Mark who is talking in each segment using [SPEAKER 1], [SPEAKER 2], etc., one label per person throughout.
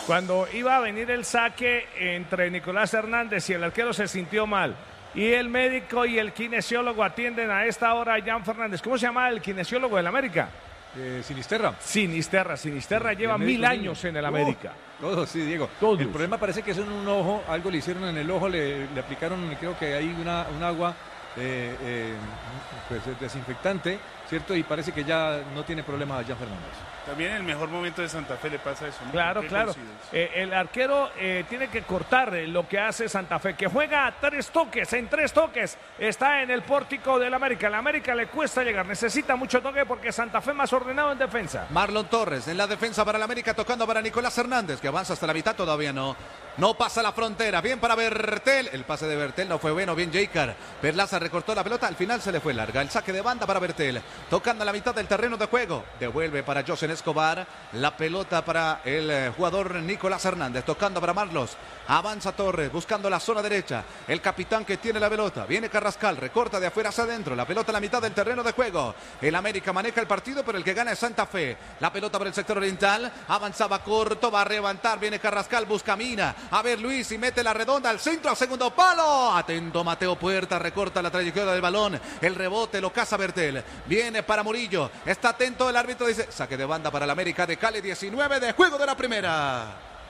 [SPEAKER 1] Cuando iba a venir el saque entre Nicolás Hernández y el arquero se sintió mal. Y el médico y el kinesiólogo atienden a esta hora a Jan Fernández. ¿Cómo se llama el kinesiólogo del América?
[SPEAKER 2] Sinisterra.
[SPEAKER 1] Sinisterra lleva 1000 años en el América.
[SPEAKER 2] Todo, sí, Diego.
[SPEAKER 1] Todos.
[SPEAKER 2] El problema parece que es en un ojo, algo le hicieron en el ojo, le aplicaron, creo que hay un agua pues, desinfectante, ¿cierto? Y parece que ya no tiene problema Jan Fernández.
[SPEAKER 3] También en el mejor momento de Santa Fe le pasa eso, ¿no?
[SPEAKER 1] Claro. El arquero tiene que cortar lo que hace Santa Fe, que juega a 3 toques, en 3 toques. Está en el pórtico del América. El América le cuesta llegar, necesita mucho toque porque Santa Fe más ordenado en defensa.
[SPEAKER 4] Marlon Torres en la defensa para el América, tocando para Nicolás Hernández, que avanza hasta la mitad, todavía no. No pasa la frontera, bien para Bertel. El pase de Bertel no fue bueno, bien Jaycar. Perlaza recortó la pelota, al final se le fue larga. El saque de banda para Bertel, tocando la mitad del terreno de juego. Devuelve para Josen Escobar, la pelota para el jugador Nicolás Hernández, tocando para Marlos. Avanza Torres, buscando la zona derecha. El capitán que tiene la pelota, viene Carrascal, recorta de afuera hacia adentro. La pelota a la mitad del terreno de juego. El América maneja el partido, pero el que gana es Santa Fe. La pelota para el sector oriental, avanzaba corto, va a levantar, viene Carrascal, busca Mina. A ver Luis y mete la redonda al centro, al segundo palo. Atento Mateo Puerta, recorta la trayectoria del balón. El rebote lo caza Bertel. Viene para Murillo. Está atento el árbitro, dice saque de banda para el América de Cali, 19 de juego de la primera.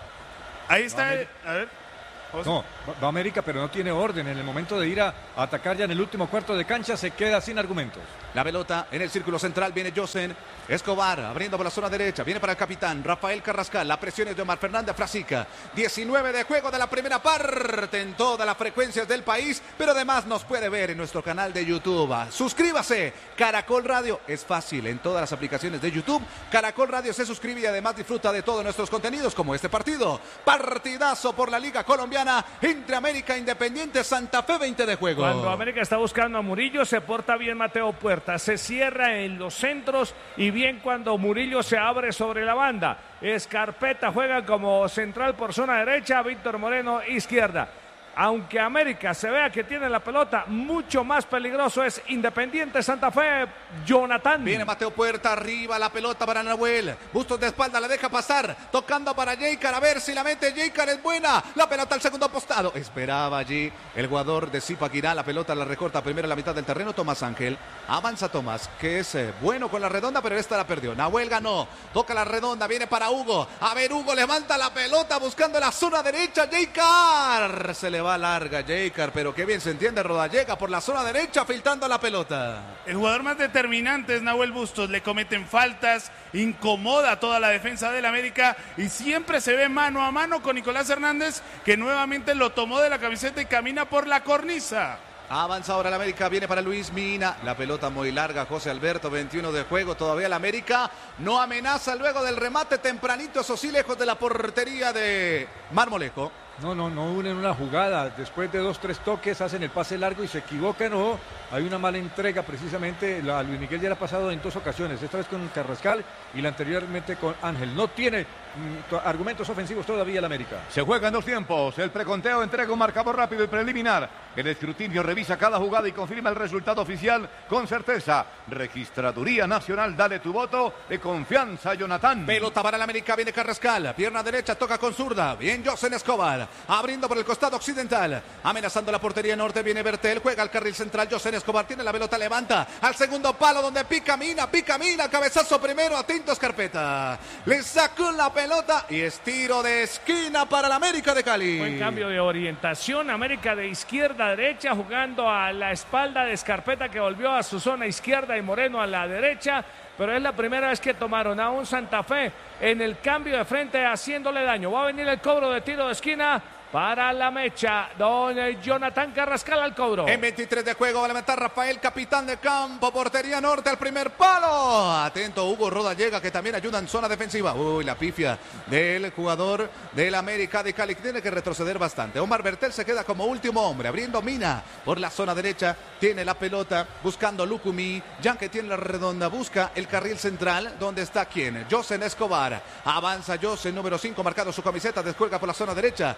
[SPEAKER 3] Ahí está, a ver.
[SPEAKER 2] No, va América, pero no tiene orden. En el momento de ir a atacar ya en el último cuarto de cancha, se queda sin argumentos.
[SPEAKER 4] La pelota en el círculo central, viene Josen Escobar, abriendo por la zona derecha, viene para el capitán Rafael Carrascal, la presión es de Omar Fernández Frasica. 19 de juego de la primera parte en todas las frecuencias del país, pero además nos puede ver en nuestro canal de YouTube. Suscríbase, Caracol Radio, es fácil en todas las aplicaciones de YouTube. Caracol Radio se suscribe y además disfruta de todos nuestros contenidos como este partido. Partidazo por la Liga Colombiana entre América Independiente Santa Fe, 20 de juego.
[SPEAKER 1] Cuando América está buscando a Murillo, se porta bien Mateo Puerta, se cierra en los centros y bien cuando Murillo se abre sobre la banda. Escarpeta juega como central por zona derecha, Víctor Moreno izquierda. Aunque América se vea que tiene la pelota, mucho más peligroso es Independiente Santa Fe, Jonathan.
[SPEAKER 4] Viene Mateo Puerta, arriba la pelota para Nahuel. Bustos de espalda, la deja pasar, tocando para Jaycar, a ver si la mete Jaycar, es buena. La pelota al segundo apostado. Esperaba allí el jugador de Zipaquirá, la pelota la recorta primero en la mitad del terreno, Tomás Ángel. Avanza Tomás, que es bueno con la redonda, pero esta la perdió. Nahuel ganó, toca la redonda, viene para Hugo. A ver, Hugo levanta la pelota buscando la zona derecha, Jaycar. Se le va larga Jaycar, pero qué bien se entiende Rodallega por la zona derecha filtrando la pelota.
[SPEAKER 3] El jugador más determinante es Nahuel Bustos, le cometen faltas, incomoda a toda la defensa del América y siempre se ve mano a mano con Nicolás Hernández, que nuevamente lo tomó de la camiseta y camina por la cornisa.
[SPEAKER 4] Avanza ahora el América, viene para Luis Mina, la pelota muy larga, José Alberto, 21 de juego, todavía el América no amenaza luego del remate tempranito, eso sí, lejos de la portería de Marmolejo.
[SPEAKER 2] No unen una jugada, después de 2-3 toques hacen el pase largo y se equivocan o hay una mala entrega precisamente. A Luis Miguel ya le ha pasado en 2 ocasiones, esta vez con Carrascal y la anteriormente con Ángel. No tiene argumentos ofensivos todavía el América.
[SPEAKER 5] Se juegan 2 tiempos, el preconteo entrega un marcador rápido y preliminar. El escrutinio revisa cada jugada y confirma el resultado oficial con certeza. Registraduría Nacional, dale tu voto de confianza, Jonathan.
[SPEAKER 4] Pelota para el América, viene Carrascal, pierna derecha, toca con zurda, bien Josen Escobar, abriendo por el costado occidental, amenazando la portería norte, viene Bertel, juega al carril central, Josen Escobar tiene la pelota, levanta al segundo palo donde pica Mina, cabezazo primero, atento Escarpeta, le sacó la pelota y es tiro de esquina para el América de Cali.
[SPEAKER 1] Buen cambio de orientación, América de izquierda a derecha, jugando a la espalda de Escarpeta, que volvió a su zona izquierda, y Moreno a la derecha, pero es la primera vez que tomaron a un Santa Fe en el cambio de frente haciéndole daño. Va a venir el cobro de tiro de esquina para la mecha, don Jonathan Carrascal al cobro.
[SPEAKER 4] En 23 de juego va a levantar Rafael, capitán de campo, portería norte al primer palo. Atento Hugo Rodallega, que también ayuda en zona defensiva. Uy, la pifia del jugador del América de Cali, que tiene que retroceder bastante. Omar Bertel se queda como último hombre, abriendo Mina por la zona derecha, tiene la pelota, buscando Lucumí, Jan que tiene la redonda, busca el carril central, donde está quién, Josen Escobar. Avanza Josen, número 5, marcado su camiseta, descuelga por la zona derecha, viene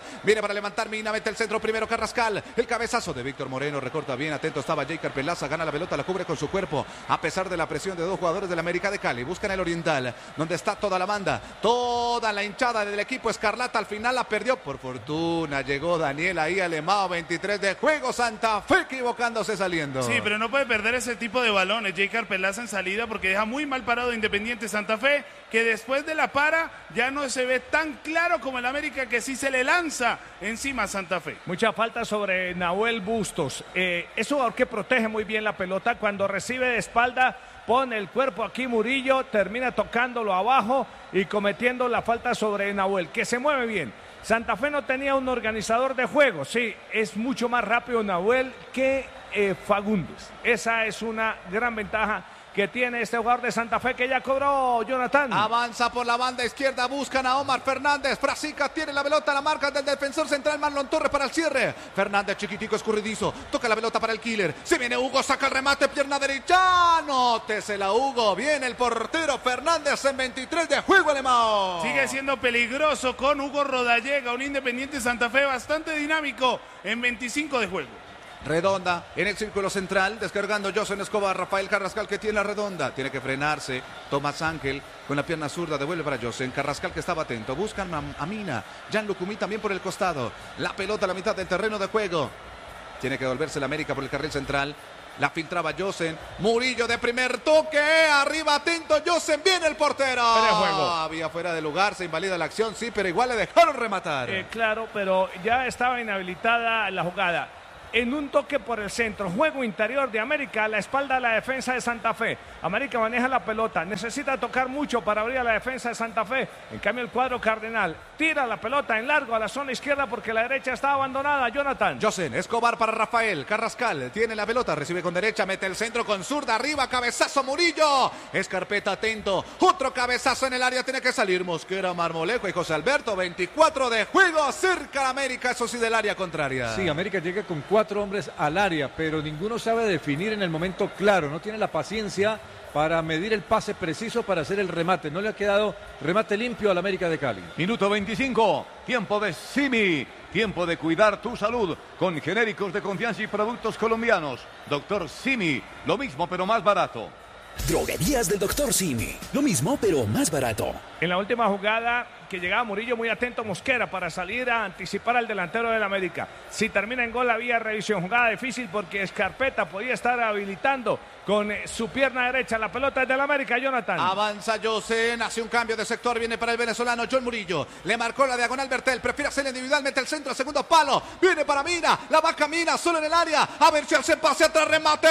[SPEAKER 4] para levantar Mina, mete el centro primero Carrascal. El cabezazo de Víctor Moreno, recorta bien, atento estaba Jaker Pelaza, gana la pelota, la cubre con su cuerpo. A pesar de la presión de dos jugadores del América de Cali, buscan el Oriental, donde está toda la banda, toda la hinchada del equipo escarlata. Al final la perdió, por fortuna llegó Daniel ahí Alemão, 23 de juego, Santa Fe equivocándose saliendo.
[SPEAKER 3] Sí, pero no puede perder ese tipo de balones Jaker Pelaza en salida, porque deja muy mal parado Independiente Santa Fe, que después de la para ya no se ve tan claro como el América, que sí se le lanza encima a Santa Fe.
[SPEAKER 1] Mucha falta sobre Nahuel Bustos. Es un jugador que protege muy bien la pelota. Cuando recibe de espalda, pone el cuerpo aquí Murillo, termina tocándolo abajo y cometiendo la falta sobre Nahuel, que se mueve bien. Santa Fe no tenía un organizador de juego. Sí, es mucho más rápido Nahuel que Fagundes. Esa es una gran ventaja que tiene este jugador de Santa Fe, que ya cobró Jonathan.
[SPEAKER 4] Avanza por la banda izquierda, buscan a Omar Fernández. Frasica tiene la pelota, la marca del defensor central Marlon Torres para el cierre. Fernández, chiquitico, escurridizo, toca la pelota para el killer. Se viene Hugo, saca el remate, pierna derecha. Nótesela Hugo, viene el portero Fernández en 23 de juego, Alemão.
[SPEAKER 3] Sigue siendo peligroso con Hugo Rodallega, un Independiente Santa Fe bastante dinámico en 25 de juego.
[SPEAKER 4] Redonda en el círculo central, descargando Josen Escobar, Rafael Carrascal que tiene la redonda, tiene que frenarse, Tomás Ángel con la pierna zurda, devuelve para Josen, Carrascal que estaba atento, buscan a Mina, Jan Lucumí también por el costado, la pelota a la mitad del terreno de juego, tiene que devolverse la América por el carril central, la filtraba Josen, Murillo de primer toque, arriba atento Josen, viene el portero, había fuera de lugar, se invalida la acción, sí, pero igual le dejaron rematar.
[SPEAKER 1] Claro, pero ya estaba inhabilitada la jugada. En un toque por el centro, juego interior de América, a la espalda de la defensa de Santa Fe. América maneja la pelota, necesita tocar mucho para abrir a la defensa de Santa Fe. En cambio el cuadro cardenal tira la pelota en largo a la zona izquierda porque la derecha está abandonada. Jonathan.
[SPEAKER 4] Josen Escobar para Rafael Carrascal, tiene la pelota, recibe con derecha, mete el centro con zurda, arriba, cabezazo Murillo. Escarpeta atento, otro cabezazo en el área, tiene que salir Mosquera, Marmolejo y José Alberto. 24 de juego, cerca la América, eso sí del área contraria.
[SPEAKER 2] Sí, América llega con 4 hombres al área, pero ninguno sabe definir en el momento claro, no tiene la paciencia para medir el pase preciso para hacer el remate, no le ha quedado remate limpio al América de Cali.
[SPEAKER 5] Minuto 25, tiempo de Simi, tiempo de cuidar tu salud con genéricos de confianza y productos colombianos. Doctor Simi, lo mismo pero más barato.
[SPEAKER 6] Droguerías del Dr. Simi, lo mismo pero más barato.
[SPEAKER 1] En la última jugada que llegaba Murillo, muy atento Mosquera para salir a anticipar al delantero del América. Si termina en gol había revisión, jugada difícil porque Escarpeta podía estar habilitando con su pierna derecha la pelota del América. Jonathan.
[SPEAKER 4] Avanza Josen, hace un cambio de sector, viene para el venezolano John Murillo, le marcó la diagonal Bertel, prefiere hacerle individualmente el centro, segundo palo, viene para Mina, la vaca Mina solo en el área, a ver si hace pase atrás, remate,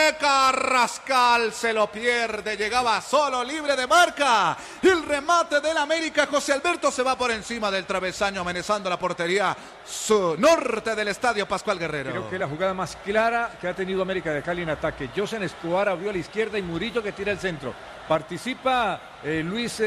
[SPEAKER 4] Carrascal se lo pierde, llegaba solo, libre de marca, el remate del América, José Alberto se va por encima del travesaño, amenazando la portería norte del estadio Pascual Guerrero.
[SPEAKER 2] Creo que la jugada más clara que ha tenido América de Cali en ataque. Josen Escobar abrió a la izquierda y Murillo que tira el centro. Participa Luis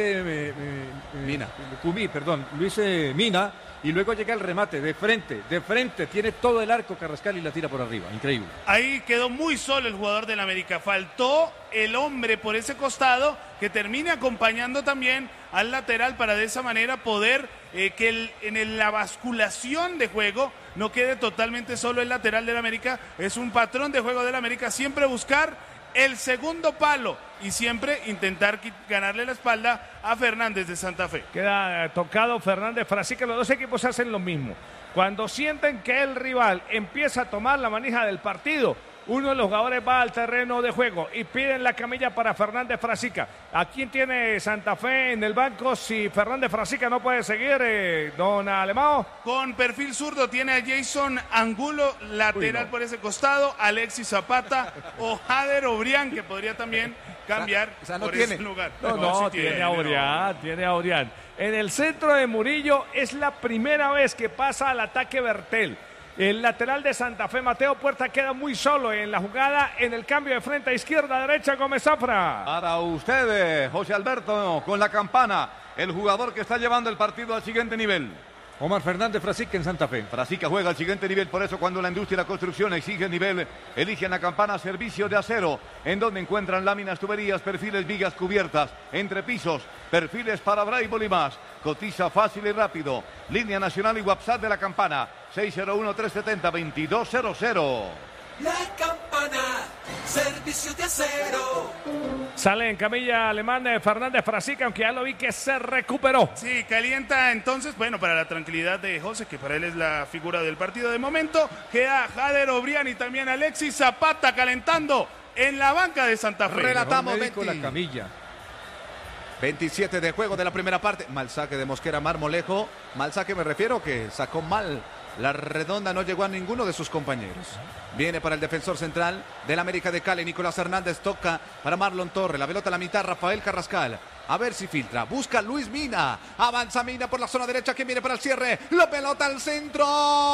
[SPEAKER 2] Mina, y luego llega el remate de frente, tiene todo el arco Carrascal y la tira por arriba, increíble.
[SPEAKER 3] Ahí quedó muy solo el jugador del América, faltó el hombre por ese costado que termine acompañando también al lateral para de esa manera poder que en la basculación de juego no quede totalmente solo el lateral del América. Es un patrón de juego del América, siempre buscar el segundo palo y siempre intentar ganarle la espalda a Fernández de Santa Fe.
[SPEAKER 1] Queda tocado Fernández Frasica, los dos equipos hacen lo mismo. Cuando sienten que el rival empieza a tomar la manija del partido, uno de los jugadores va al terreno de juego y piden la camilla para Fernández Frasica. ¿A quién tiene Santa Fe en el banco si Fernández Frasica no puede seguir, don Alemão?
[SPEAKER 3] Con perfil zurdo tiene a Jason Angulo, lateral por ese costado, Alexis Zapata o Jader Obrián, que podría también cambiar por ese lugar.
[SPEAKER 1] No, tiene a Obrián. En el centro de Murillo es la primera vez que pasa al ataque Bertel. El lateral de Santa Fe, Mateo Puerta, queda muy solo en la jugada, en el cambio de frente a izquierda, derecha, Gómez Zafra.
[SPEAKER 5] Para ustedes, José Alberto, con la campana, el jugador que está llevando el partido al siguiente nivel.
[SPEAKER 2] Omar Fernández Frasica en Santa Fe.
[SPEAKER 5] Frasica juega al siguiente nivel, por eso cuando la industria y la construcción exige nivel, eligen la Campana Servicio de Acero, en donde encuentran láminas, tuberías, perfiles, vigas cubiertas, entrepisos, perfiles para Braille y más. Cotiza fácil y rápido. Línea nacional y WhatsApp de la Campana, 601-370-2200.
[SPEAKER 6] La Campana, Servicio de Acero.
[SPEAKER 1] Sale en camilla alemán Fernández Frasica, aunque ya lo vi que se recuperó.
[SPEAKER 3] Sí, calienta entonces, bueno, para la tranquilidad de José, que para él es la figura del partido de momento, queda Jader Obrián y también Alexis Zapata calentando en la banca de Santa Fe.
[SPEAKER 4] Relatamos
[SPEAKER 2] la camilla.
[SPEAKER 4] 27 de juego de la primera parte. Mal saque de Mosquera Marmolejo. Mal saque me refiero que sacó mal. La redonda no llegó a ninguno de sus compañeros. Viene para el defensor central del América de Cali, Nicolás Hernández, toca para Marlon Torres. La pelota a la mitad, Rafael Carrascal. A ver si filtra. Busca Luis Mina. Avanza Mina por la zona derecha. ¿Quién viene para el cierre? La pelota al centro.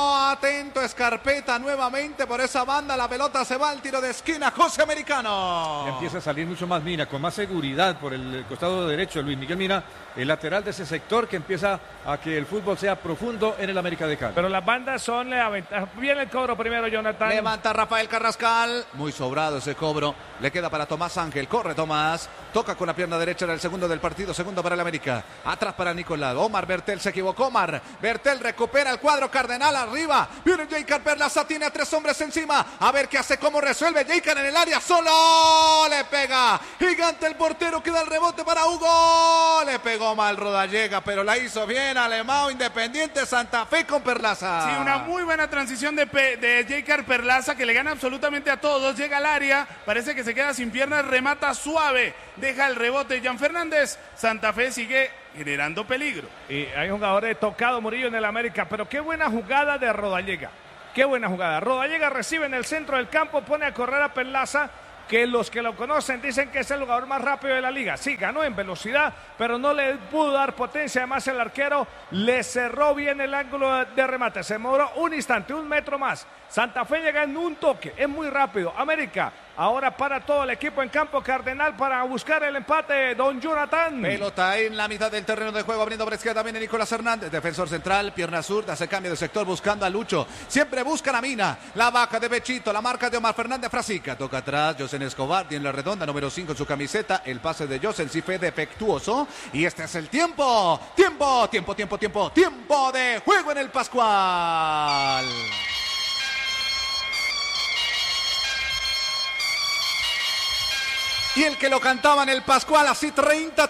[SPEAKER 4] Atento Escarpeta nuevamente por esa banda. La pelota se va al tiro de esquina. José Americano.
[SPEAKER 2] Y empieza a salir mucho más Mina, con más seguridad por el costado derecho. Luis Miguel Mina, el lateral de ese sector que empieza a que el fútbol sea profundo en el América de Cali.
[SPEAKER 1] Pero las bandas son la ventaja. Viene el cobro primero, Jonathan.
[SPEAKER 4] Levanta Rafael Carrascal. Muy sobrado ese cobro. Le queda para Tomás Ángel. Corre Tomás. Toca con la pierna derecha en el segundo del partido. Segundo para el América. Atrás para Nicolás. Omar Bertel se equivocó. Omar Bertel recupera el cuadro cardenal arriba. Viene Jeicar Perlaza. Tiene a 3 hombres encima. A ver qué hace, cómo resuelve. Jeicar en el área. Solo le pega. Gigante el portero. Queda el rebote para Hugo. Le pegó mal Rodallega, pero la hizo bien. Alemão, Independiente Santa Fe con Perlaza.
[SPEAKER 3] Sí, una muy buena transición de Jeicar Perlaza, que le gana absolutamente a todos. Llega al área. Parece que se queda sin piernas. Remata suave. Deja el rebote Jan Fernández. Santa Fe sigue generando peligro.
[SPEAKER 1] Y hay jugadores tocado Murillo en el América, pero qué buena jugada de Rodallega. Qué buena jugada. Rodallega recibe en el centro del campo, pone a correr a Perlaza, que los que lo conocen dicen que es el jugador más rápido de la liga. Sí, ganó en velocidad, pero no le pudo dar potencia. Además, el arquero le cerró bien el ángulo de remate. Se demoró un instante, 1 metro más. Santa Fe llega en un toque, es muy rápido. América ahora para todo el equipo en campo. Cardenal para buscar el empate, don Jonathan.
[SPEAKER 4] Pelota en la mitad del terreno de juego, abriendo por izquierda, viene Nicolás Hernández, defensor central, pierna zurda, hace cambio de sector buscando a Lucho. Siempre busca la Mina, la baja de Bechito, la marca de Omar Fernández Frasica. Toca atrás, Josen Escobar, tiene la redonda, número 5 en su camiseta. El pase de Josen sí fue defectuoso. Y este es el tiempo. Tiempo de juego en el Pascual. Y el que lo cantaba en el Pascual, así 30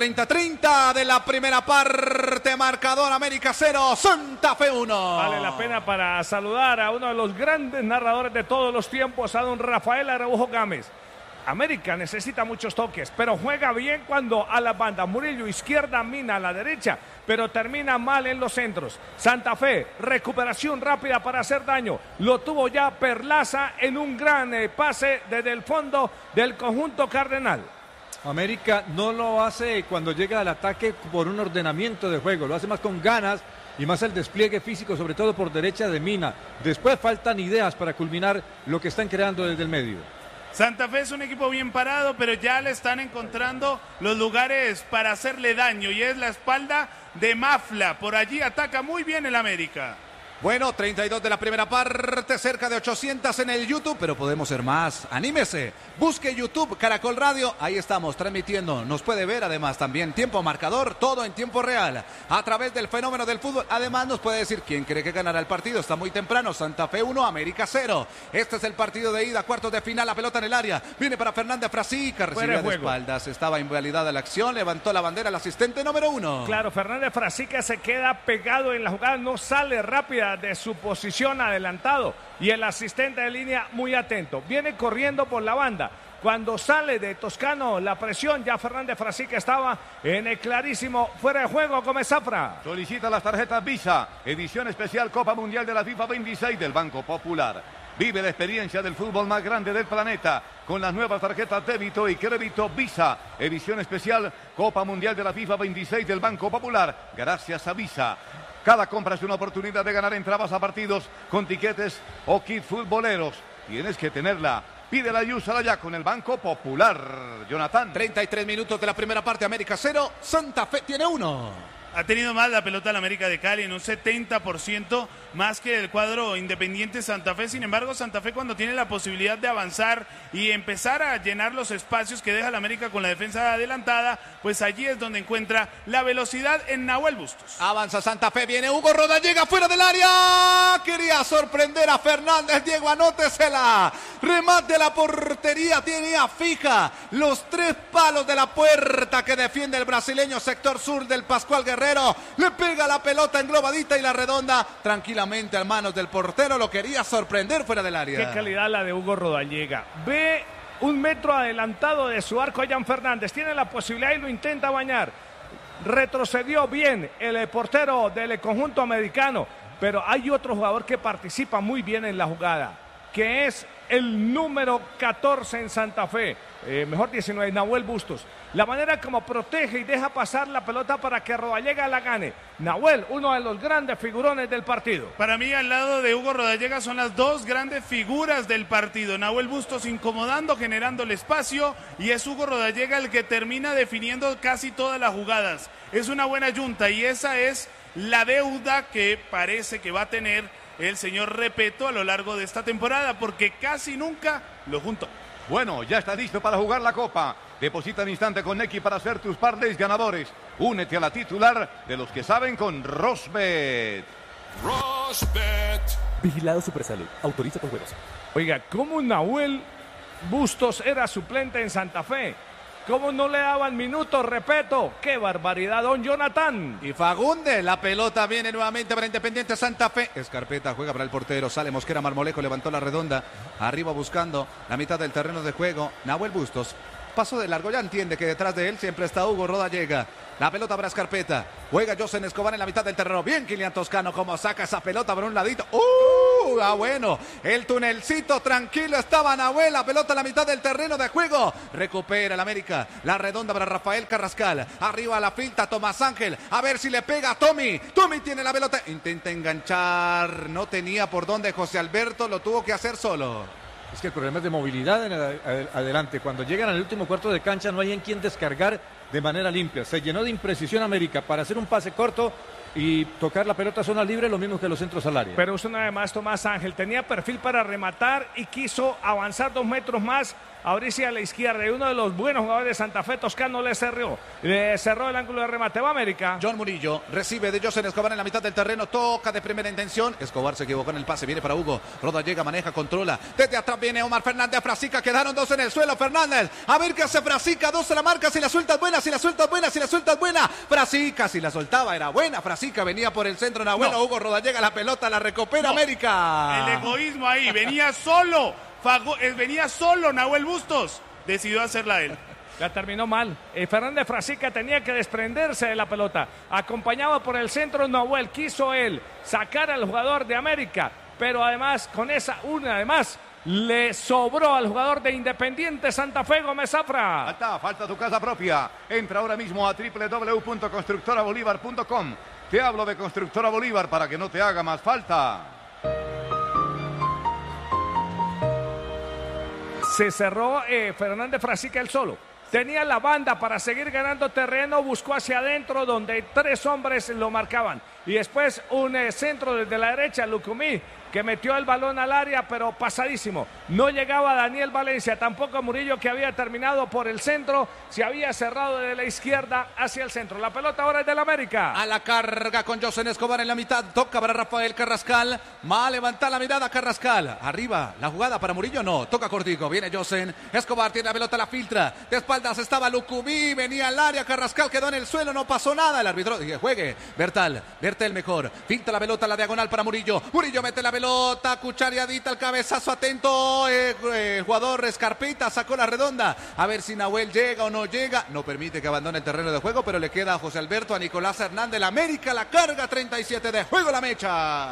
[SPEAKER 4] de la primera parte, marcador América 0, Santa Fe 1.
[SPEAKER 1] Vale la pena para saludar a uno de los grandes narradores de todos los tiempos, a don Rafael Araujo Gámez. América necesita muchos toques, pero juega bien cuando a la banda. Murillo izquierda, Mina a la derecha, pero termina mal en los centros. Santa Fe, recuperación rápida para hacer daño. Lo tuvo ya Perlaza en un gran pase desde el fondo del conjunto cardenal.
[SPEAKER 2] América no lo hace cuando llega al ataque por un ordenamiento de juego, lo hace más con ganas y más el despliegue físico, sobre todo por derecha de Mina. Después faltan ideas para culminar lo que están creando desde el medio.
[SPEAKER 3] Santa Fe es un equipo bien parado, pero ya le están encontrando los lugares para hacerle daño, y es la espalda de Mafla. Por allí ataca muy bien el América.
[SPEAKER 4] Bueno, 32 de la primera parte, cerca de 800 en el YouTube, pero podemos ser más. Anímese, busque YouTube, Caracol Radio, ahí estamos transmitiendo. Nos puede ver además también tiempo marcador, todo en tiempo real, a través del fenómeno del fútbol. Además nos puede decir quién cree que ganará el partido. Está muy temprano, Santa Fe 1, América 0. Este es el partido de ida, cuartos de final, la pelota en el área. Viene para Fernández Frasica, recibe de espaldas, estaba invalidada la acción, levantó la bandera el asistente número 1.
[SPEAKER 1] Claro, Fernández Frasica se queda pegado en la jugada, no sale rápida de su posición adelantado, y el asistente de línea muy atento, viene corriendo por la banda. Cuando sale de Toscano la presión, ya Fernández Frasica estaba en el clarísimo fuera de juego. Gómez Zafra
[SPEAKER 5] solicita las tarjetas Visa, edición especial Copa Mundial de la FIFA 26 del Banco Popular. Vive la experiencia del fútbol más grande del planeta con las nuevas tarjetas débito y crédito Visa, edición especial Copa Mundial de la FIFA 26 del Banco Popular, gracias a Visa. Cada compra es una oportunidad de ganar entradas a partidos con tiquetes o kit futboleros. Tienes que tenerla. Pídela y úsala ya con el Banco Popular. Jonathan.
[SPEAKER 4] 33 minutos de la primera parte, América 0, Santa Fe tiene 1.
[SPEAKER 3] Ha tenido más la pelota la América de Cali en un 70% más que el cuadro Independiente Santa Fe. Sin embargo, Santa Fe, cuando tiene la posibilidad de avanzar y empezar a llenar los espacios que deja la América con la defensa adelantada, pues allí es donde encuentra la velocidad en Nahuel Bustos.
[SPEAKER 4] Avanza Santa Fe, viene Hugo Rodallega fuera del área. Quería sorprender a Fernández. Diego, anótesela. Remate a la portería, tenía fija los 3 palos de la puerta que defiende el brasileño, sector sur del Pascual Guerrero. Le pega la pelota englobadita y la redonda tranquilamente a manos del portero. Lo quería sorprender fuera del área.
[SPEAKER 1] Qué calidad la de Hugo Rodallega. Ve 1 metro adelantado de su arco a Jan Fernández. Tiene la posibilidad y lo intenta bañar. Retrocedió bien el portero del conjunto americano. Pero hay otro jugador que participa muy bien en la jugada, que es el número 14 en Santa Fe. Mejor 19, Nahuel Bustos. La manera como protege y deja pasar la pelota para que Rodallega la gane. Nahuel, uno de los grandes figurones del partido.
[SPEAKER 3] Para mí, al lado de Hugo Rodallega, son las 2 grandes figuras del partido. Nahuel Bustos incomodando, generando el espacio, y es Hugo Rodallega el que termina definiendo casi todas las jugadas. Es una buena yunta y esa es la deuda que parece que va a tener el señor Repeto a lo largo de esta temporada, porque casi nunca lo juntó.
[SPEAKER 5] Bueno, ya está listo para jugar la Copa. Deposita al instante con Nequi para hacer tus parlays ganadores. Únete a la titular de los que saben con Rosbet.
[SPEAKER 6] Vigilado Supersalud. Autoriza con juegos.
[SPEAKER 1] Oiga, ¿cómo Nahuel Bustos era suplente en Santa Fe? ¿Cómo no le daban minutos? Repeto, qué barbaridad, don Jonathan.
[SPEAKER 4] Y Fagunde, la pelota viene nuevamente para Independiente Santa Fe. Escarpeta juega para el portero, sale Mosquera, Marmolejo levantó la redonda, arriba buscando la mitad del terreno de juego. Nahuel Bustos pasó de largo, ya entiende que detrás de él siempre está Hugo Rodallega. La pelota para Escarpeta, juega Josen Escobar en la mitad del terreno. Bien Kilian Toscano, como saca esa pelota por un ladito. Bueno, el tunelcito tranquilo estaba Nahuel, la pelota en la mitad del terreno de juego. Recupera el América, la redonda para Rafael Carrascal. Arriba la filta Tomás Ángel, a ver si le pega a Tommy. Tommy tiene la pelota, intenta enganchar, no tenía por dónde José Alberto, lo tuvo que hacer solo.
[SPEAKER 2] Es que el problema es de movilidad adelante. Cuando llegan al último cuarto de cancha no hay en quien descargar de manera limpia. Se llenó de imprecisión América para hacer un pase corto y tocar la pelota a zona libre, lo mismo que los centros al área.
[SPEAKER 1] Pero una vez más Tomás Ángel tenía perfil para rematar y quiso avanzar 2 metros más, abrirse a la izquierda, y uno de los buenos jugadores de Santa Fe, Toscano, le cerró el ángulo de remate. Va América.
[SPEAKER 4] John Murillo recibe de Josen Escobar en la mitad del terreno, toca de primera intención. Escobar se equivocó en el pase, viene para Hugo Rodallega, maneja, controla. Desde atrás viene Omar Fernández, Frasica, quedaron 2 en el suelo. Fernández, a ver qué hace Frasica, 2 se la marca, si la suelta es buena, si la suelta es buena, si la suelta es buena. Frasica, si la soltaba era buena. Frasica venía por el centro, Nahuel, Hugo Rodallega, la pelota la recupera América.
[SPEAKER 3] El egoísmo ahí, venía solo Nahuel Bustos, decidió hacerla él.
[SPEAKER 1] La terminó mal. Fernández Frasica tenía que desprenderse de la pelota. Acompañado por el centro, Nahuel quiso él sacar al jugador de América, pero además con esa le sobró al jugador de Independiente Santa Fe, Gómez Zafra.
[SPEAKER 5] Falta tu casa propia. Entra ahora mismo a www.constructorabolívar.com. Te hablo de Constructora Bolívar para que no te haga más falta.
[SPEAKER 1] Se cerró Fernández Frasica él solo. Tenía la banda para seguir ganando terreno, buscó hacia adentro donde 3 hombres lo marcaban. Y después un centro desde la derecha, Lucumí, que metió el balón al área, pero pasadísimo. No llegaba Daniel Valencia, tampoco Murillo, que había terminado por el centro. Se había cerrado de la izquierda hacia el centro. La pelota ahora es del América.
[SPEAKER 4] A la carga con Josen Escobar en la mitad. Toca para Rafael Carrascal. Va a levantar la mirada Carrascal. Arriba, la jugada para Murillo, no. Toca cortico, viene Josen Escobar, tiene la pelota, la filtra. De espaldas estaba Lucumí, venía al área. Carrascal quedó en el suelo, no pasó nada. El árbitro dije, juegue. Bertal mejor. Filtra la pelota, la diagonal para Murillo. Murillo mete la pelota, cuchareadita, el cabezazo atento. Jugador Escarpeta sacó la redonda. A ver si Nahuel llega o no llega. No permite que abandone el terreno de juego, pero le queda a José Alberto, a Nicolás Hernández. La América la carga, 37 de juego, la mecha.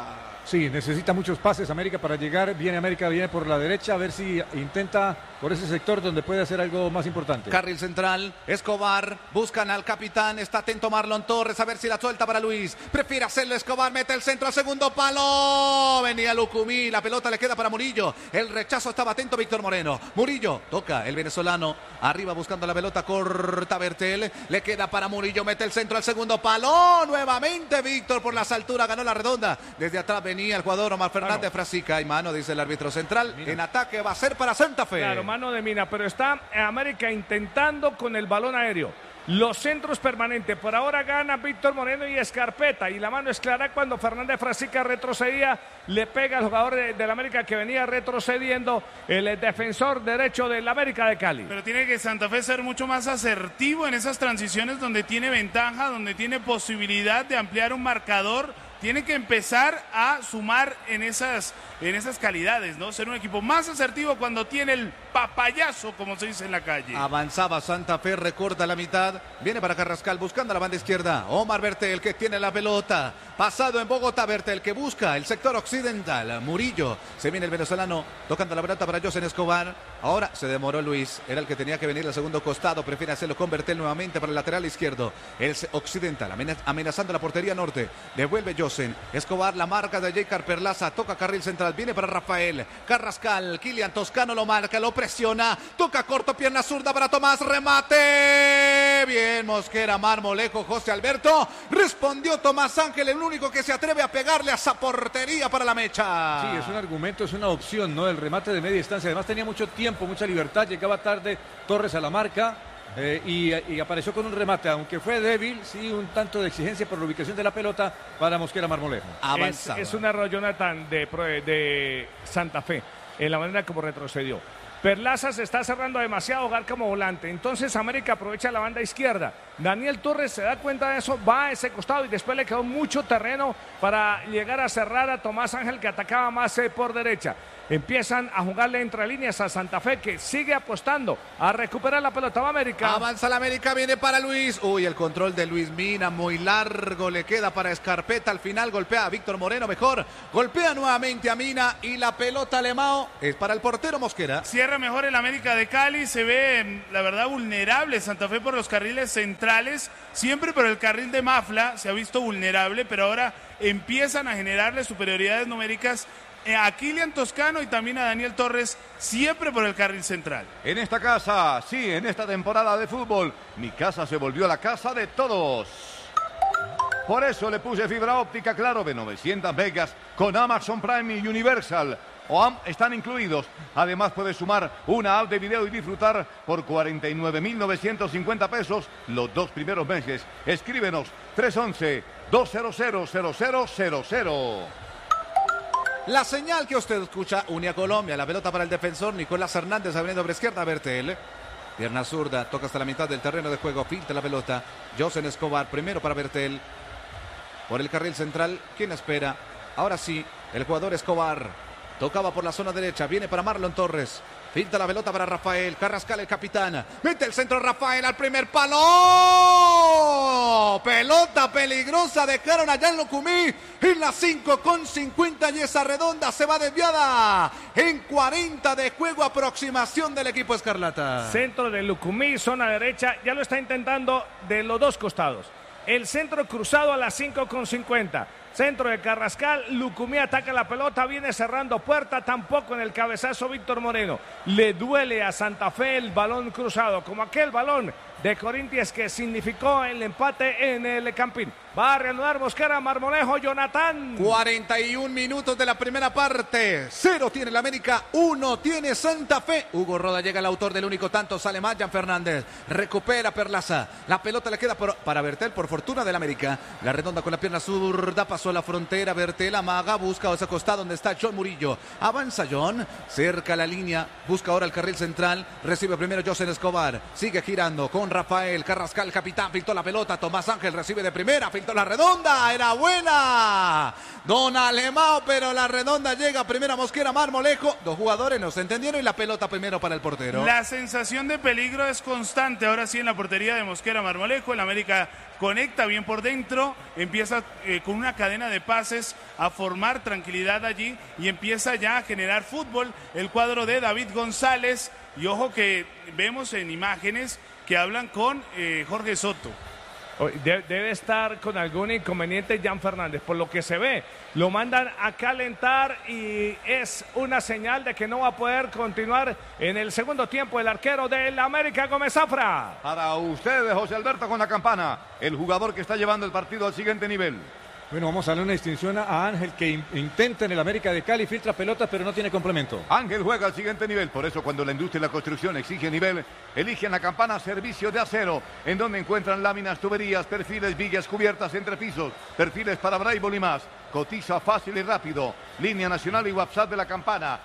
[SPEAKER 2] Sí, necesita muchos pases América para llegar. América viene por la derecha, a ver si intenta por ese sector donde puede hacer algo más importante.
[SPEAKER 4] Carril central, Escobar, buscan al capitán, está atento Marlon Torres, a ver si la suelta para Luis. Prefiere hacerlo Escobar, mete el centro al segundo palo. Venía Lucumí, la pelota le queda para Murillo. El rechazo estaba atento Víctor Moreno. Murillo, toca el venezolano, arriba buscando la pelota, corta Bertel. Le queda para Murillo, mete el centro al segundo palo. Nuevamente Víctor por las alturas, ganó la redonda. Desde atrás venía el jugador Omar Fernández Frasica. Hay mano, dice el árbitro central. Mina. En ataque va a ser para Santa Fe.
[SPEAKER 1] Claro, mano de Mina, pero está América intentando con el balón aéreo. Los centros permanentes. Por ahora gana Víctor Moreno y Escarpeta. Y la mano es clara cuando Fernández Frasica retrocedía. Le pega al jugador del América que venía retrocediendo. El defensor derecho del América de Cali.
[SPEAKER 3] Pero tiene que Santa Fe ser mucho más asertivo en esas transiciones donde tiene ventaja, donde tiene posibilidad de ampliar un marcador. Tiene que empezar a sumar en esas calidades, ¿no? Ser un equipo más asertivo cuando tiene el papayazo, como se dice en la calle.
[SPEAKER 4] Avanzaba Santa Fe, recorta la mitad. Viene para Carrascal buscando la banda izquierda. Omar Bertel que tiene la pelota. Pasado en Bogotá, Bertel que busca el sector occidental. Murillo, se viene el venezolano tocando la pelota para José Escobar. Ahora se demoró Luis, era el que tenía que venir al segundo costado. Prefiere hacerlo con Bertel nuevamente para el lateral izquierdo. El occidental amenazando la portería norte. Devuelve José Escobar, la marca de J. Perlaza. Toca carril central, viene para Rafael Carrascal. Kilian Toscano lo marca, lo presiona. Toca corto, pierna zurda para Tomás. Remate. Bien, Mosquera, Marmolejo, José Alberto. Respondió Tomás Ángel, el único que se atreve a pegarle a esa portería para la mecha.
[SPEAKER 2] Sí, es un argumento, es una opción, ¿no? El remate de media distancia. Además tenía mucho tiempo, mucha libertad. Llegaba tarde Torres a la marca. Y apareció con un remate, aunque fue débil, sí, un tanto de exigencia por la ubicación de la pelota para Mosquera Marmolejo.
[SPEAKER 1] Es un error, Jonathan, de Santa Fe, en la manera como retrocedió. Perlaza se está cerrando demasiado hogar como volante. Entonces América aprovecha la banda izquierda. Daniel Torres se da cuenta de eso, va a ese costado y después le quedó mucho terreno para llegar a cerrar a Tomás Ángel, que atacaba más por derecha. Empiezan a jugarle entre líneas a Santa Fe, que sigue apostando a recuperar la pelota. Va América.
[SPEAKER 4] Avanza la América, viene para Luis. Uy, el control de Luis Mina, muy largo, le queda para Escarpeta. Al final golpea a Víctor Moreno, mejor. Golpea nuevamente a Mina y la pelota Alemão es para el portero Mosquera.
[SPEAKER 3] Cierra mejor el América de Cali, se ve, la verdad, vulnerable Santa Fe por los carriles centrales. Siempre por el carril de Mafla se ha visto vulnerable, pero ahora empiezan a generarle superioridades numéricas a Kilian Toscano y también a Daniel Torres, siempre por el carril central.
[SPEAKER 5] En esta casa, sí, en esta temporada de fútbol, mi casa se volvió la casa de todos. Por eso le puse fibra óptica Claro de 900 megas con Amazon Prime y Universal. Están incluidos. Además puedes sumar una app de video y disfrutar por 49.950 pesos los 2 primeros meses. Escríbenos 311-200-0000.
[SPEAKER 4] La señal que usted escucha, Unia Colombia, la pelota para el defensor Nicolás Hernández, abriendo por izquierda, Bertel. Pierna zurda, toca hasta la mitad del terreno de juego, filtra la pelota. José Escobar, primero para Bertel. Por el carril central, ¿quién espera? Ahora sí, el jugador Escobar. Tocaba por la zona derecha, viene para Marlon Torres. Filtra la pelota para Rafael Carrascal, el capitán. Mete el centro Rafael al primer palo. Pelota peligrosa, dejaron allá en Lucumí. En la 5:50 y esa redonda se va desviada. En 40 de juego, aproximación del equipo escarlata.
[SPEAKER 1] Centro de Lucumí, zona derecha, ya lo está intentando de los dos costados. El centro cruzado a la 5:50. Centro de Carrascal, Lucumí ataca la pelota, viene cerrando puerta, tampoco en el cabezazo Víctor Moreno. Le duele a Santa Fe el balón cruzado, como aquel balón de Corinthians que significó el empate en el Campín. Va a reanudar Mosquera, Marmolejo, Jonathan.
[SPEAKER 4] 41 minutos de la primera parte. 0 tiene el América, 1 tiene Santa Fe. Hugo Roda llega el autor del único tanto, sale Mayan Fernández. Recupera Perlaza. La pelota le queda para Bertel, por fortuna del América. La redonda con la pierna zurda, pasó la frontera. Bertel amaga, busca ese costado donde está John Murillo. Avanza John, cerca la línea, busca ahora el carril central. Recibe primero José Escobar. Sigue girando con Rafael Carrascal, capitán, pintó la pelota. Tomás Ángel recibe de primera, pintó la redonda, era buena. Don Alemão, pero la redonda llega primero a Mosquera Marmolejo. Dos jugadores no se entendieron y la pelota primero para el portero.
[SPEAKER 3] La sensación de peligro es constante. Ahora sí en la portería de Mosquera Marmolejo. El América conecta bien por dentro. Empieza con una cadena de pases a formar tranquilidad allí. Y empieza ya a generar fútbol el cuadro de David González. Y ojo que vemos en imágenes que hablan con Jorge Soto.
[SPEAKER 1] Debe estar con algún inconveniente Jan Fernández, por lo que se ve. Lo mandan a calentar y es una señal de que no va a poder continuar en el segundo tiempo el arquero del América, Gómez Zafra.
[SPEAKER 5] Para ustedes, José Alberto, con la campana, el jugador que está llevando el partido al siguiente nivel.
[SPEAKER 2] Bueno, vamos a darle una distinción a Ángel, que intenta en el América de Cali, filtra pelotas, pero no tiene complemento.
[SPEAKER 5] Ángel juega al siguiente nivel, por eso cuando la industria y la construcción exige nivel, eligen la campana Servicio de Acero, en donde encuentran láminas, tuberías, perfiles, vigas cubiertas, entrepisos, perfiles para Braille y más. Cotiza fácil y rápido. Línea nacional y WhatsApp de la campana,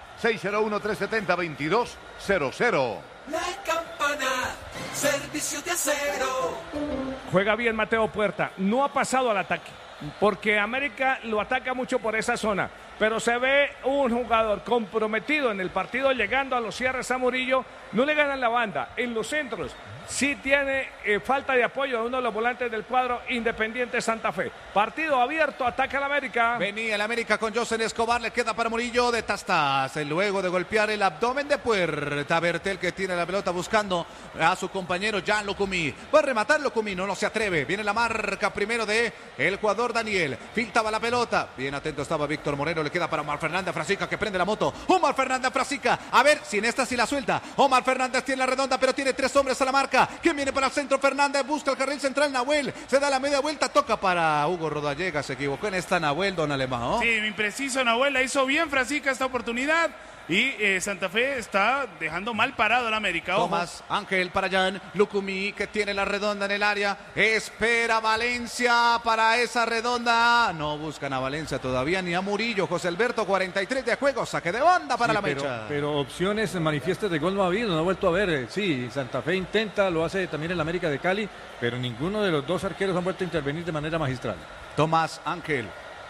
[SPEAKER 5] 601-370-2200.
[SPEAKER 6] La campana, Servicio de Acero.
[SPEAKER 1] Juega bien Mateo Puerta, no ha pasado al ataque, porque América lo ataca mucho por esa zona, pero se ve un jugador comprometido en el partido, llegando a los cierres a Murillo. No le ganan la banda, en los centros sí tiene falta de apoyo de uno de los volantes del cuadro Independiente Santa Fe. Partido abierto, ataca el América.
[SPEAKER 4] Venía el América con José Escobar, le queda para Murillo de Tastas, luego de golpear el abdomen de Puerta. Bertel, que tiene la pelota buscando a su compañero Jan Lucumí. Va a rematar Lucumí, no se atreve. Viene la marca primero de el jugador Daniel. Filtraba la pelota. Bien atento estaba Víctor Moreno, le queda para Omar Fernández Frasica, que prende la moto. Omar Fernández Frasica, a ver si en esta sí la suelta. Omar Fernández tiene la redonda, pero tiene tres hombres a la marca. ¿Quién viene para el centro? Fernández busca el carril central. Nahuel se da la media vuelta, toca para Hugo Rodallega. Se equivocó en esta Nahuel, don Alemão.
[SPEAKER 3] Sí, impreciso Nahuel, la hizo bien Frasica esta oportunidad. Y Santa Fe está dejando mal parado al América. Ojo.
[SPEAKER 4] Tomás Ángel para Jan Lucumí, que tiene la redonda en el área. Espera Valencia para esa redonda. No buscan a Valencia todavía ni a Murillo. José Alberto, 43 de juego. Saque de banda para la mecha.
[SPEAKER 2] Pero opciones manifiestas de gol no ha habido, no ha vuelto a ver. Sí, Santa Fe intenta, lo hace también el América de Cali, pero ninguno de los dos arqueros han vuelto a intervenir de manera magistral.
[SPEAKER 4] Tomás Ángel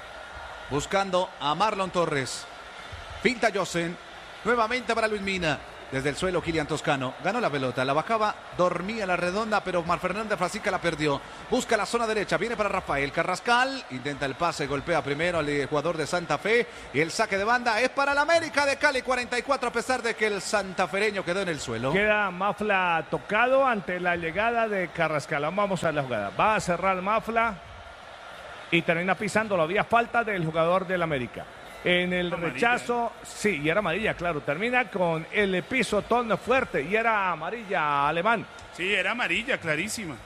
[SPEAKER 4] buscando a Marlon Torres. Finta Josen, nuevamente para Luis Mina. Desde el suelo Kilian Toscano, ganó la pelota, la bajaba, dormía la redonda, pero Omar Fernández Frasica la perdió. Busca la zona derecha, viene para Rafael Carrascal, intenta el pase, golpea primero al jugador de Santa Fe y el saque de banda es para el América de Cali, 44, a pesar de que el santafereño quedó en el suelo.
[SPEAKER 1] Queda Mafla tocado ante la llegada de Carrascal. Vamos a la jugada, va a cerrar Mafla y termina pisándolo. Había falta del jugador del América. En el rechazo, sí, y era amarilla, claro. Termina con el pisotón fuerte y era amarilla Alemán.
[SPEAKER 3] Sí, era amarilla, clarísima.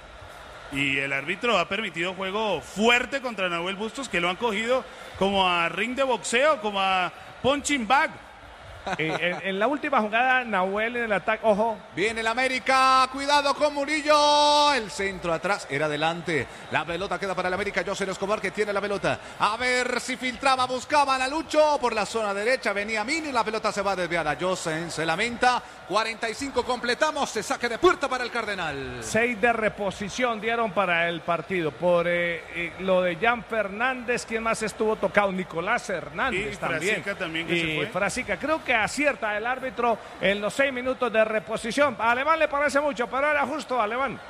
[SPEAKER 3] Y el árbitro ha permitido juego fuerte contra Nahuel Bustos, que lo han cogido como a ring de boxeo, como a punching bag.
[SPEAKER 1] En la última jugada, Nahuel en el ataque, ojo.
[SPEAKER 4] Viene el América, cuidado con Murillo. El centro atrás, era adelante. La pelota queda para el América. José Escobar, que tiene la pelota. A ver si filtraba, buscaba a Lucho por la zona derecha. Venía Mini, la pelota se va desviada. José se lamenta. 45 completamos, se saque de puerta para el Cardenal.
[SPEAKER 1] 6 de reposición dieron para el partido. Por lo de Jan Fernández, ¿quién más estuvo tocado? Nicolás Hernández
[SPEAKER 3] y
[SPEAKER 1] también.
[SPEAKER 3] Frasica también que
[SPEAKER 1] y
[SPEAKER 3] se fue.
[SPEAKER 1] Frasica, creo que acierta el árbitro en los 6 minutos de reposición. A Alemán le parece mucho, pero era justo, Alemán.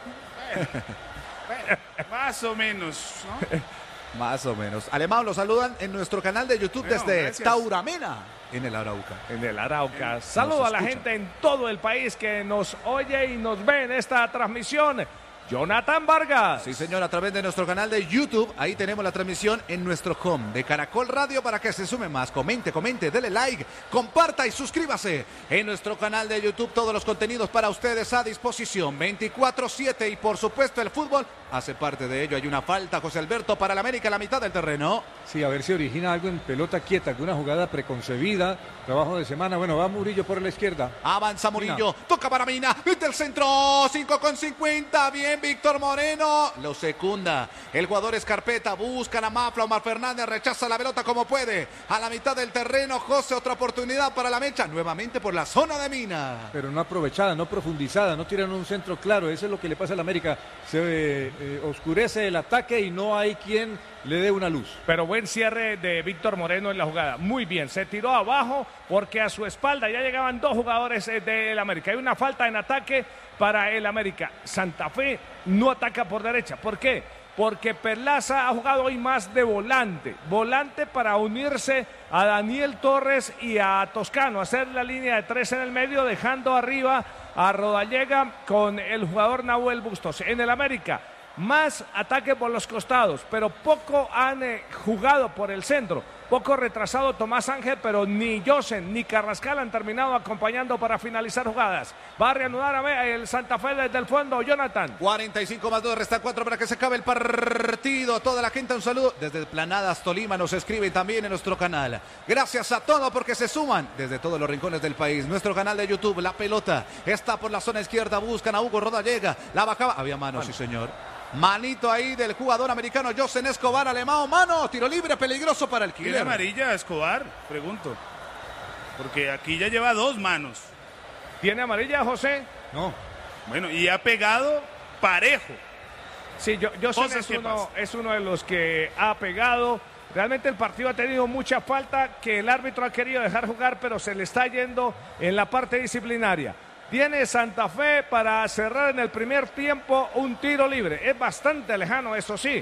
[SPEAKER 3] Más o menos, ¿no?
[SPEAKER 4] Más o menos. Alemão, lo saludan en nuestro canal de YouTube desde
[SPEAKER 3] gracias.
[SPEAKER 4] Tauramena, en el Arauca.
[SPEAKER 1] En el Arauca. Saludo a la gente en todo el país que nos oye y nos ve en esta transmisión. Jonathan Vargas.
[SPEAKER 4] Sí, señor, a través de nuestro canal de YouTube. Ahí tenemos la transmisión en nuestro home de Caracol Radio para que se sume más. Comente, dele like, comparta y suscríbase. En nuestro canal de YouTube todos los contenidos para ustedes a disposición 24/7 y por supuesto el fútbol hace parte de ello. Hay una falta, José Alberto, para el América en la mitad del terreno.
[SPEAKER 2] Sí, a ver si origina algo en pelota quieta, alguna jugada preconcebida, trabajo de semana. Bueno, va Murillo por la izquierda.
[SPEAKER 4] Avanza Murillo, toca para Mina, mete el centro, 5:50, bien Víctor Moreno, lo secunda. El jugador Escarpeta, busca a Mafla, Omar Fernández rechaza la pelota como puede. A la mitad del terreno, José, otra oportunidad para la mecha, nuevamente por la zona de Mina.
[SPEAKER 2] Pero no aprovechada, no profundizada, no tiran un centro claro. Eso es lo que le pasa al América. Se oscurece el ataque y no hay quien le dé una luz.
[SPEAKER 1] Pero buen cierre de Víctor Moreno en la jugada. Muy bien, se tiró abajo porque a su espalda ya llegaban 2 jugadores del América. Hay una falta en ataque para el América. Santa Fe no ataca por derecha. ¿Por qué? Porque Perlaza ha jugado hoy más de volante. Volante para unirse a Daniel Torres y a Toscano. Hacer la línea de 3 en el medio, dejando arriba a Rodallega con el jugador Nahuel Bustos. En el América, más ataque por los costados, pero poco han jugado por el centro. Poco retrasado Tomás Ángel, pero ni Josen ni Carrascal han terminado acompañando para finalizar jugadas. Va a reanudar el Santa Fe desde el fondo, Jonathan.
[SPEAKER 4] 45 más 2, resta 4 para que se acabe el partido. Toda la gente, un saludo desde Planadas, Tolima, nos escriben también en nuestro canal. Gracias a todos porque se suman desde todos los rincones del país. Nuestro canal de YouTube, La Pelota, está por la zona izquierda, buscan a Hugo Rodallega, la bajaba, había mano, sí señor. Manito ahí del jugador americano Josen Escobar, Alemão, mano, tiro libre peligroso para el
[SPEAKER 3] ¿Tiene
[SPEAKER 4] Killer.
[SPEAKER 3] amarilla Escobar? Pregunto. Porque aquí ya lleva 2 manos.
[SPEAKER 1] ¿Tiene amarilla, José?
[SPEAKER 2] No.
[SPEAKER 3] Bueno, y ha pegado parejo.
[SPEAKER 1] Sí, Josen es uno de los que ha pegado. Realmente el partido ha tenido mucha falta que el árbitro ha querido dejar jugar, pero se le está yendo en la parte disciplinaria. Tiene Santa Fe para cerrar en el primer tiempo un tiro libre. Es bastante lejano, eso sí.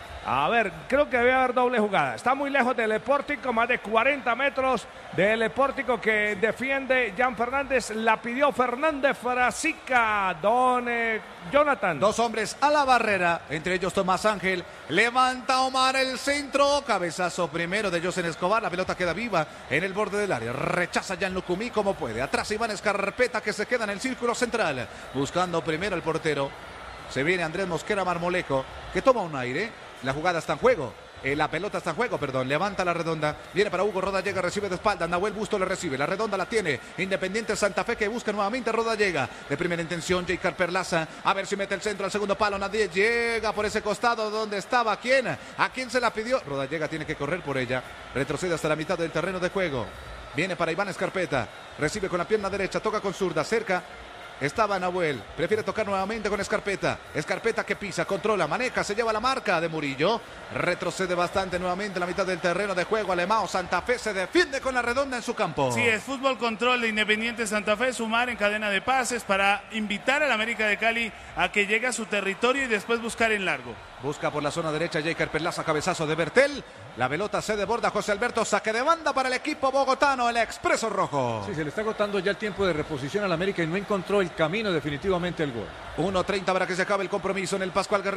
[SPEAKER 1] A ver, creo que debe haber doble jugada. Está muy lejos del Epórtico, más de 40 metros del Epórtico que defiende Jan Fernández. La pidió Fernández Frasica, don Jonathan.
[SPEAKER 4] 2 hombres a la barrera, entre ellos Tomás Ángel. Levanta Omar el centro. Cabezazo primero de Josen Escobar. La pelota queda viva en el borde del área. Rechaza Jan Lucumí como puede. Atrás Iván Escarpeta que se queda en el círculo central. Buscando primero el portero. Se viene Andrés Mosquera Marmolejo que toma un aire. La jugada está en juego. La pelota está en juego, perdón. Levanta la redonda. Viene para Hugo Rodallega, recibe de espalda. Nahuel Busto le recibe. La redonda la tiene Independiente Santa Fe que busca nuevamente Rodallega. De primera intención, Jeicar Perlaza. A ver si mete el centro al segundo palo. Nadie llega por ese costado donde estaba. ¿Quién? ¿A quién se la pidió? Rodallega tiene que correr por ella. Retrocede hasta la mitad del terreno de juego. Viene para Iván Escarpeta. Recibe con la pierna derecha. Toca con zurda. Cerca. Estaba Nahuel, prefiere tocar nuevamente con Escarpeta. Escarpeta que pisa, controla, maneja, se lleva la marca de Murillo. Retrocede bastante nuevamente en la mitad del terreno de juego. Alemão, Santa Fe se defiende con la redonda en su campo.
[SPEAKER 3] Sí, es fútbol control de Independiente Santa Fe, sumar en cadena de pases para invitar al América de Cali a que llegue a su territorio y después buscar en largo.
[SPEAKER 4] Busca por la zona derecha Jeicar Perlaza, cabezazo de Bertel. La pelota se desborda José Alberto, saque de banda para el equipo bogotano, el Expreso Rojo.
[SPEAKER 2] Sí, se le está agotando ya el tiempo de reposición al América y no encontró el camino definitivamente el gol.
[SPEAKER 4] 1:30 para que se acabe el compromiso en el Pascual Guerrero.